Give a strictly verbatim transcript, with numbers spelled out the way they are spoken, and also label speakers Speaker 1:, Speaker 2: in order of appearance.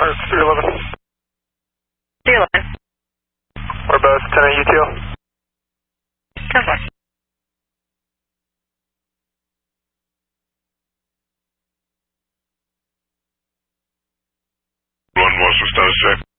Speaker 1: Mark, three eleven.
Speaker 2: three eleven.
Speaker 1: Whereabouts, ten eight U T L?
Speaker 2: ten four.
Speaker 3: One, what's the status check?